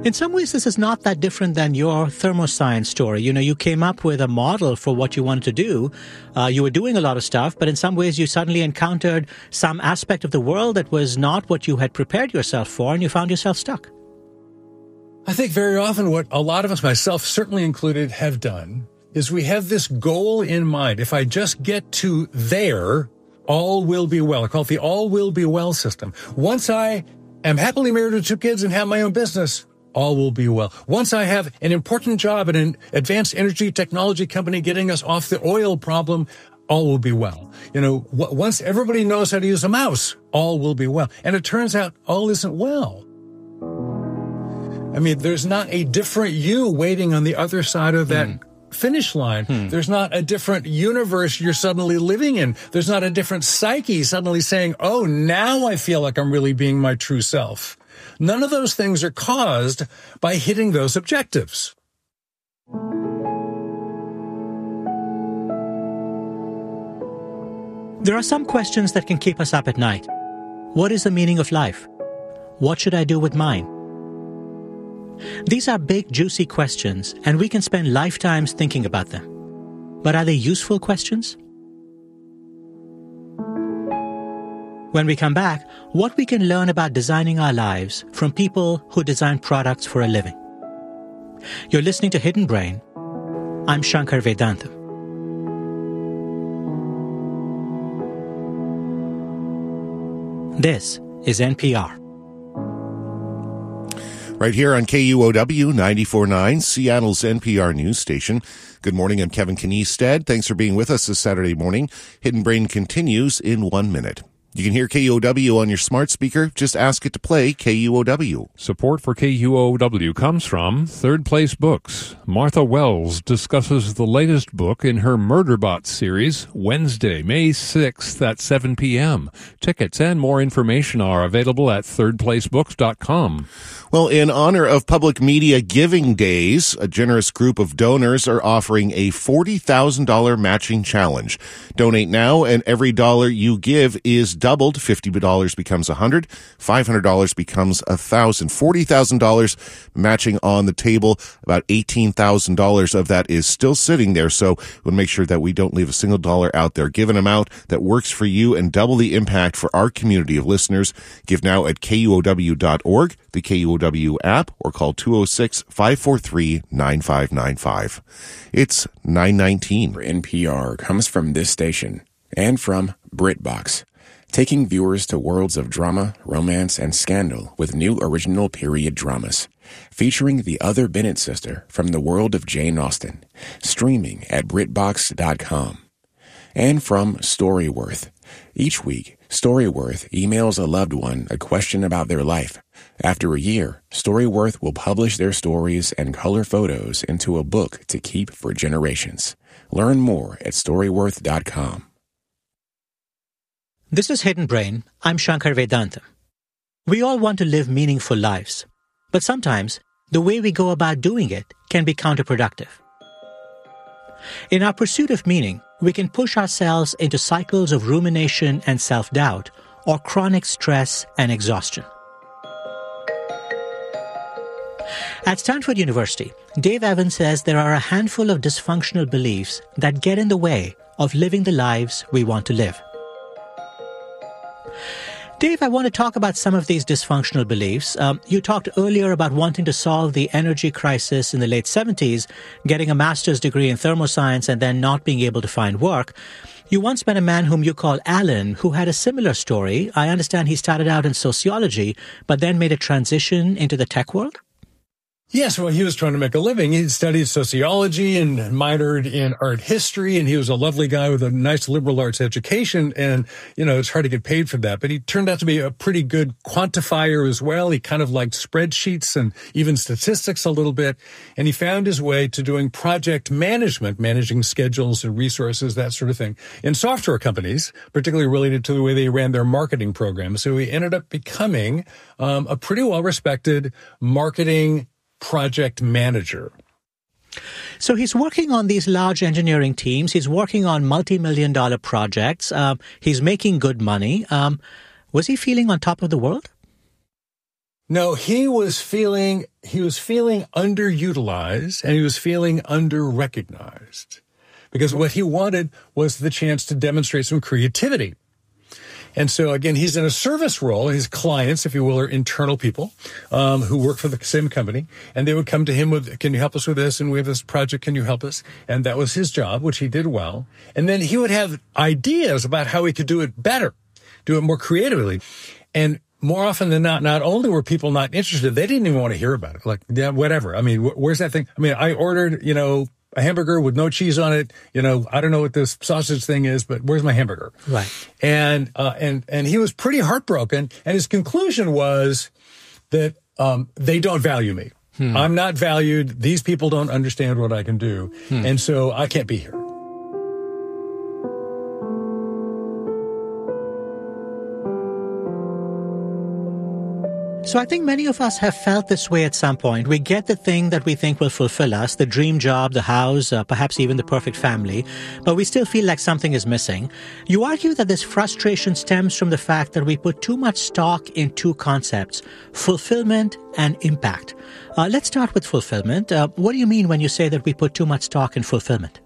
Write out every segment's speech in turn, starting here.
In some ways, this is not that different than your thermoscience story. You know, you came up with a model for what you wanted to do. You were doing a lot of stuff, but in some ways you suddenly encountered some aspect of the world that was not what you had prepared yourself for, and you found yourself stuck. I think very often what a lot of us, myself certainly included, have done is we have this goal in mind. If I just get to there, all will be well. I call it the all will be well system. Once I am happily married with 2 kids and have my own business, all will be well. Once I have an important job at an advanced energy technology company getting us off the oil problem, all will be well. You know, once everybody knows how to use a mouse, all will be well. And it turns out all isn't well. I mean, there's not a different you waiting on the other side of that finish line. There's not a different universe you're suddenly living in. There's not a different psyche suddenly saying, oh, now I feel like I'm really being my true self. None of those things are caused by hitting those objectives. There are some questions that can keep us up at night. What is the meaning of life? What should I do with mine? These are big, juicy questions, and we can spend lifetimes thinking about them. But are they useful questions? When we come back, what we can learn about designing our lives from people who design products for a living. You're listening to Hidden Brain. I'm Shankar Vedantam. This is NPR. Right here on KUOW 94.9, Seattle's NPR news station. Good morning, I'm Kevin Kniestead. Thanks for being with us this Saturday morning. Hidden Brain continues in 1 minute. You can hear KUOW on your smart speaker. Just ask it to play KUOW. Support for KUOW comes from Third Place Books. Martha Wells discusses the latest book in her Murderbot series, Wednesday, May 6th at 7 p.m. Tickets and more information are available at thirdplacebooks.com. Well, in honor of Public Media Giving Days, a generous group of donors are offering a $40,000 matching challenge. Donate now, and every dollar you give is doubled. $50 becomes $100, $500 becomes $1,000, $40,000 matching on the table. About $18,000 of that is still sitting there, so we'll make sure that we don't leave a single dollar out there. Give an amount that works for you and double the impact for our community of listeners. Give now at KUOW.org, the KUOW app, or call 206-543-9595. It's 9:19. NPR comes from this station and from BritBox, taking viewers to worlds of drama, romance, and scandal with new original period dramas, featuring the other Bennett sister from the world of Jane Austen, streaming at BritBox.com. And from Storyworth. Each week, Storyworth emails a loved one a question about their life. After a year, Storyworth will publish their stories and color photos into a book to keep for generations. Learn more at Storyworth.com. This is Hidden Brain. I'm Shankar Vedantam. We all want to live meaningful lives, but sometimes the way we go about doing it can be counterproductive. In our pursuit of meaning, we can push ourselves into cycles of rumination and self-doubt, or chronic stress and exhaustion. At Stanford University, Dave Evans says there are a handful of dysfunctional beliefs that get in the way of living the lives we want to live. Dave, I want to talk about some of these dysfunctional beliefs. You talked earlier about wanting to solve the energy crisis in the late 70s, getting a master's degree in thermoscience, and then not being able to find work. You once met a man whom you call Alan, who had a similar story. I understand he started out in sociology, but then made a transition into the tech world? Yes, well, he was trying to make a living. He studied sociology and minored in art history, and he was a lovely guy with a nice liberal arts education, and, you know, it's hard to get paid for that. But he turned out to be a pretty good quantifier as well. He kind of liked spreadsheets and even statistics a little bit, and he found his way to doing project management, managing schedules and resources, that sort of thing, in software companies, particularly related to the way they ran their marketing programs. So he ended up becoming a pretty well-respected marketing project manager. So he's working on these large engineering teams. He's working on multi-million-dollar projects. He's making good money. Was he feeling on top of the world? No, he was feeling underutilized and he was feeling under-recognized because what he wanted was the chance to demonstrate some creativity. And so, again, he's in a service role. His clients, if you will, are internal people who work for the same company. And they would come to him with, can you help us with this? And we have this project. Can you help us? And that was his job, which he did well. And then he would have ideas about how he could do it better, do it more creatively. And more often than not only were people not interested, they didn't even want to hear about it. Like, yeah, whatever. I mean, where's that thing? I mean, I ordered, a hamburger with no cheese on it. I don't know what this sausage thing is, but where's my hamburger? Right. And he was pretty heartbroken. And his conclusion was that, they don't value me. I'm not valued. These people don't understand what I can do. And so I can't be here. So I think many of us have felt this way at some point. We get the thing that we think will fulfill us, the dream job, the house, perhaps even the perfect family, but we still feel like something is missing. You argue that this frustration stems from the fact that we put too much stock in two concepts, fulfillment and impact. Let's start with fulfillment. What do you mean when you say that we put too much stock in fulfillment?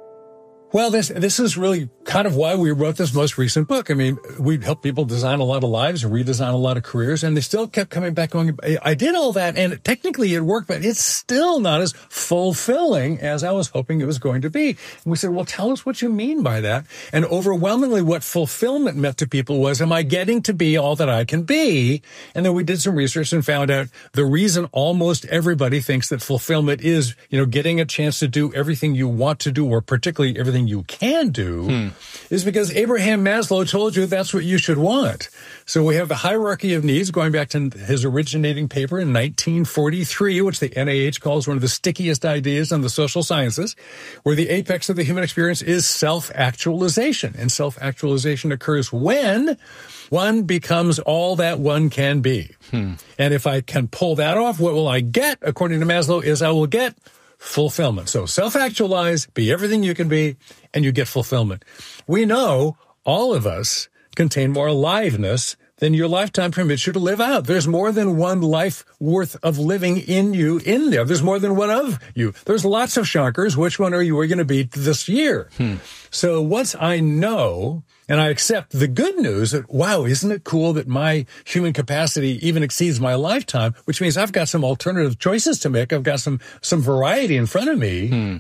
Well, this is really kind of why we wrote this most recent book. I mean, we helped people design a lot of lives and redesign a lot of careers, and they still kept coming back going, I did all that, and technically it worked, but it's still not as fulfilling as I was hoping it was going to be. And we said, well, tell us what you mean by that. And overwhelmingly what fulfillment meant to people was, am I getting to be all that I can be? And then we did some research and found out the reason almost everybody thinks that fulfillment is, getting a chance to do everything you want to do, or particularly everything you can do, is because Abraham Maslow told you that's what you should want. So we have the hierarchy of needs going back to his originating paper in 1943, which the NIH calls one of the stickiest ideas in the social sciences, where the apex of the human experience is self-actualization. And self-actualization occurs when one becomes all that one can be. And if I can pull that off, what will I get? According to Maslow, is I will get fulfillment. So self-actualize, be everything you can be, and you get fulfillment. We know all of us contain more aliveness than your lifetime permits you to live out. There's more than one life worth of living in you in there. There's more than one of you. There's lots of Shankars. Which one are you going to be this year? So once I know and I accept the good news that, wow, isn't it cool that my human capacity even exceeds my lifetime, which means I've got some alternative choices to make. I've got some variety in front of me.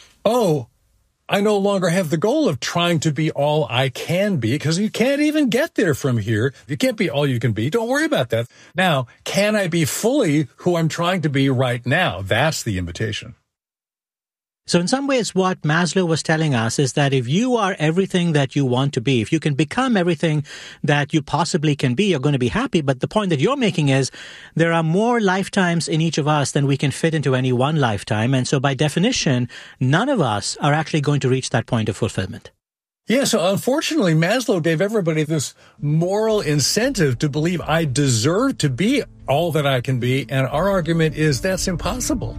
Oh, I no longer have the goal of trying to be all I can be, because you can't even get there from here. You can't be all you can be. Don't worry about that. Now, can I be fully who I'm trying to be right now? That's the invitation. So in some ways, what Maslow was telling us is that if you are everything that you want to be, if you can become everything that you possibly can be, you're going to be happy. But the point that you're making is there are more lifetimes in each of us than we can fit into any one lifetime. And so by definition, none of us are actually going to reach that point of fulfillment. Yeah, so unfortunately, Maslow gave everybody this moral incentive to believe I deserve to be all that I can be. And our argument is that's impossible.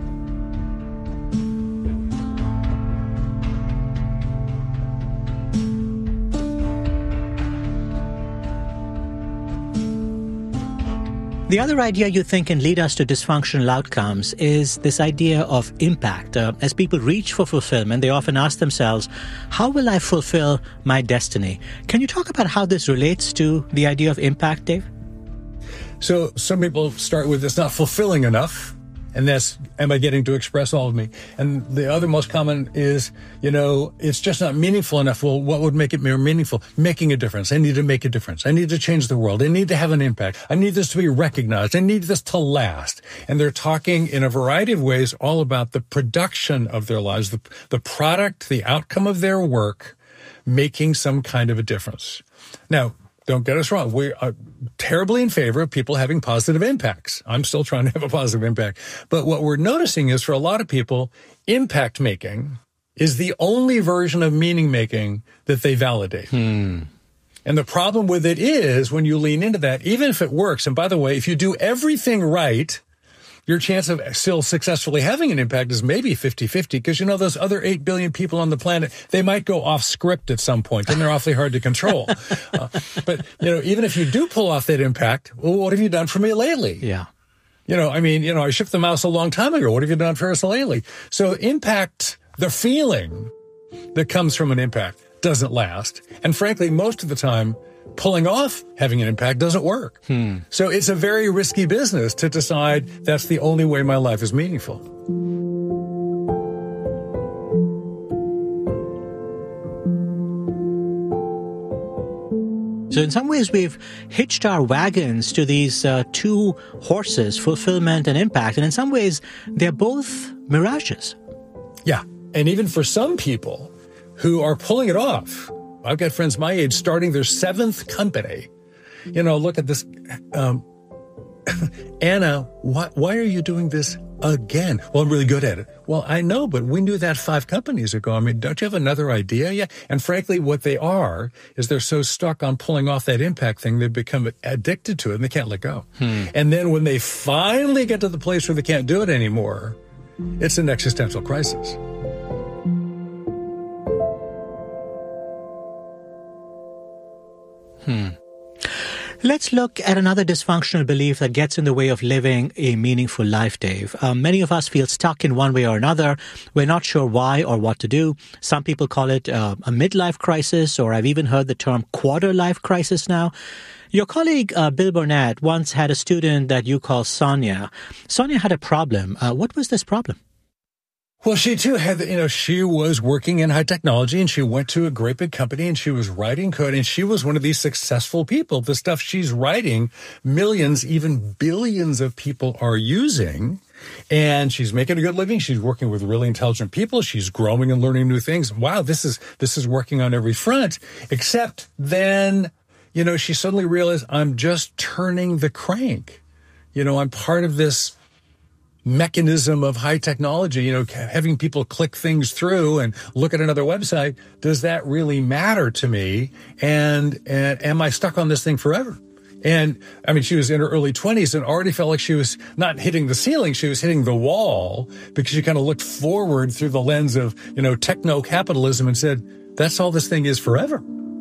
The other idea you think can lead us to dysfunctional outcomes is this idea of impact. As people reach for fulfillment, they often ask themselves, how will I fulfill my destiny? Can you talk about how this relates to the idea of impact, Dave? So some people start with, it's not fulfilling enough. And that's, am I getting to express all of me? And the other most common is, it's just not meaningful enough. Well, what would make it more meaningful? Making a difference. I need to make a difference. I need to change the world. I need to have an impact. I need this to be recognized. I need this to last. And they're talking in a variety of ways all about the production of their lives, the product, the outcome of their work, making some kind of a difference. Now, don't get us wrong. We are terribly in favor of people having positive impacts. I'm still trying to have a positive impact. But what we're noticing is for a lot of people, impact making is the only version of meaning making that they validate. And the problem with it is when you lean into that, even if it works, and by the way, if you do everything right, your chance of still successfully having an impact is maybe 50-50 because, those other 8 billion people on the planet, they might go off script at some point and they're awfully hard to control. But, even if you do pull off that impact, well, what have you done for me lately? Yeah. I shipped the mouse a long time ago. What have you done for us lately? So impact, the feeling that comes from an impact doesn't last. And frankly, most of the time, pulling off having an impact doesn't work. So it's a very risky business to decide that's the only way my life is meaningful. So in some ways, we've hitched our wagons to these two horses, fulfillment and impact. And in some ways, they're both mirages. Yeah. And even for some people who are pulling it off, I've got friends my age starting their 7th company. Look at this. Anna, why are you doing this again? Well, I'm really good at it. Well, I know, but we knew that 5 companies ago. I mean, don't you have another idea yet? And frankly, what they are is they're so stuck on pulling off that impact thing, they become addicted to it and they can't let go. And then when they finally get to the place where they can't do it anymore, it's an existential crisis. Let's look at another dysfunctional belief that gets in the way of living a meaningful life, Dave. Many of us feel stuck in one way or another. We're not sure why or what to do. Some people call it a midlife crisis, or I've even heard the term quarter-life crisis now. Your colleague, Bill Burnett, once had a student that you call Sonia. Sonia had a problem. What was this problem? Well, she too had, she was working in high technology and she went to a great big company and she was writing code and she was one of these successful people. The stuff she's writing, millions, even billions of people are using, and she's making a good living. She's working with really intelligent people. She's growing and learning new things. Wow, this is working on every front, except then, she suddenly realized I'm just turning the crank. I'm part of this mechanism of high technology, having people click things through and look at another website. Does that really matter to me? And am I stuck on this thing forever? And I mean, she was in her early 20s and already felt like she was not hitting the ceiling. She was hitting the wall because she kind of looked forward through the lens of, techno-capitalism and said, that's all this thing is forever.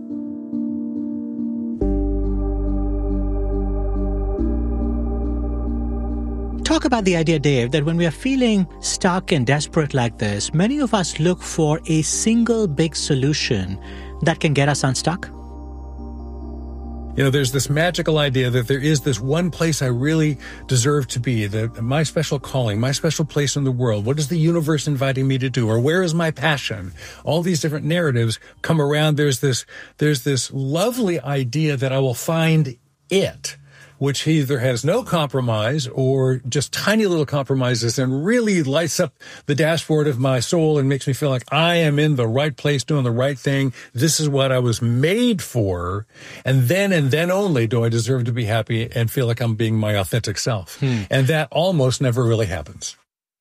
Talk about the idea, Dave, that when we are feeling stuck and desperate like this, many of us look for a single big solution that can get us unstuck. There's this magical idea that there is this one place I really deserve to be, my special calling, my special place in the world. What is the universe inviting me to do? Or where is my passion? All these different narratives come around. There's this lovely idea that I will find it, which either has no compromise or just tiny little compromises and really lights up the dashboard of my soul and makes me feel like I am in the right place doing the right thing. This is what I was made for. And then only do I deserve to be happy and feel like I'm being my authentic self. And that almost never really happens.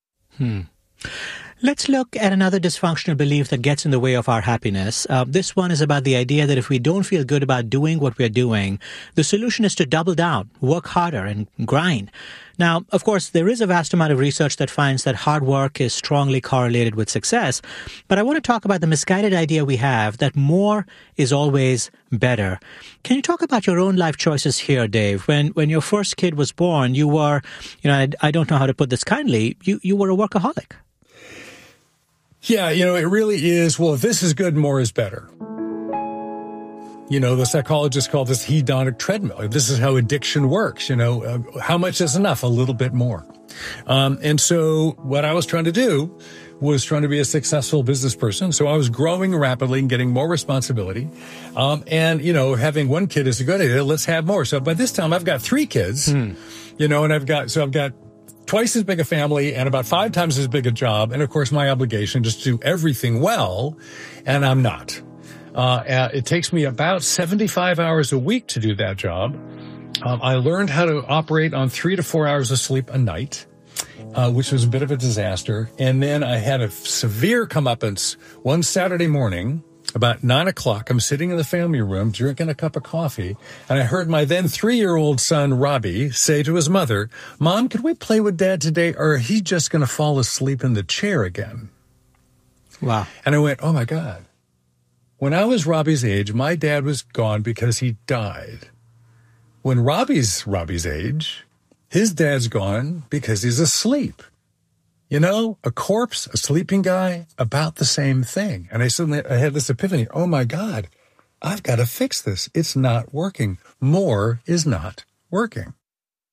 Let's look at another dysfunctional belief that gets in the way of our happiness. This one is about the idea that if we don't feel good about doing what we're doing, the solution is to double down, work harder, and grind. Now, of course, there is a vast amount of research that finds that hard work is strongly correlated with success. But I want to talk about the misguided idea we have that more is always better. Can you talk about your own life choices here, Dave? When your first kid was born, you were, I don't know how to put this kindly, you were a workaholic. Yeah, it really is. Well, if this is good, more is better. The psychologists call this hedonic treadmill. This is how addiction works. How much is enough? A little bit more. And so what I was trying to do was trying to be a successful business person. So I was growing rapidly and getting more responsibility. And having one kid is a good idea. Let's have more. So by this time I've got 3 kids, and I've got twice as big a family and about 5 times as big a job. And of course, my obligation is to do everything well. And I'm not. It takes me about 75 hours a week to do that job. I learned how to operate on 3 to 4 hours of sleep a night, which was a bit of a disaster. And then I had a severe comeuppance one Saturday morning. About 9 o'clock, I'm sitting in the family room drinking a cup of coffee, and I heard my then 3-year-old son, Robbie, say to his mother, "Mom, can we play with Dad today, or is he just going to fall asleep in the chair again?" Wow. And I went, oh, my God. When I was Robbie's age, my dad was gone because he died. When Robbie's age, his dad's gone because he's asleep. You know, a corpse, a sleeping guy, about the same thing. And I had this epiphany. Oh, my God, I've got to fix this. It's not working. More is not working.